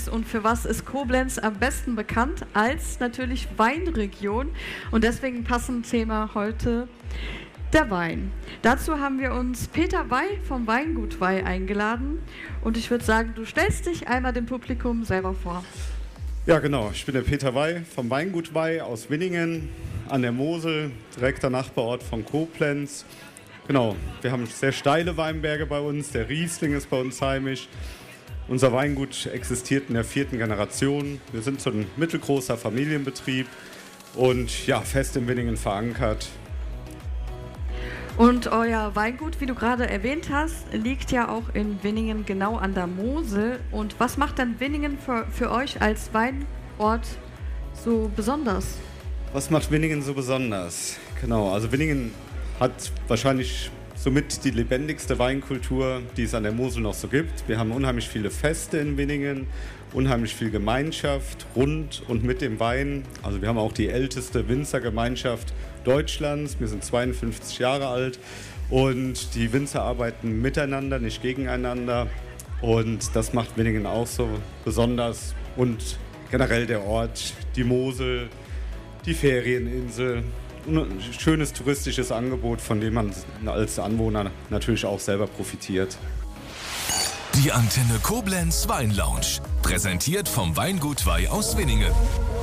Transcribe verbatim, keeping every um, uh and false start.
Koblenz und für was ist Koblenz am besten bekannt als natürlich Weinregion und deswegen passend Thema heute der Wein. Dazu haben wir uns Peter Wey vom Weingut Wey eingeladen und ich würde sagen, du stellst dich einmal dem Publikum selber vor. Ja genau, ich bin der Peter Wey vom Weingut Wey aus Winningen an der Mosel, direkter Nachbarort von Koblenz. Genau, wir haben sehr steile Weinberge bei uns, der Riesling ist bei uns heimisch. Unser Weingut existiert in der vierten Generation. Wir sind so ein mittelgroßer Familienbetrieb und ja, fest in Winningen verankert. Und euer Weingut, wie du gerade erwähnt hast, liegt ja auch in Winningen genau an der Mosel. Und was macht dann Winningen für, für euch als Weinort so besonders? Was macht Winningen so besonders? Genau, also Winningen hat wahrscheinlich somit die lebendigste Weinkultur, die es an der Mosel noch so gibt. Wir haben unheimlich viele Feste in Winningen, unheimlich viel Gemeinschaft rund und mit dem Wein. Also wir haben auch die älteste Winzergemeinschaft Deutschlands. Wir sind zweiundfünfzig Jahre alt und die Winzer arbeiten miteinander, nicht gegeneinander. Und das macht Winningen auch so besonders und generell der Ort, die Mosel, die Ferieninsel. Ein schönes touristisches Angebot, von dem man als Anwohner natürlich auch selber profitiert. Die Antenne Koblenz Weinlounge, präsentiert vom Weingut Wey aus Winningen.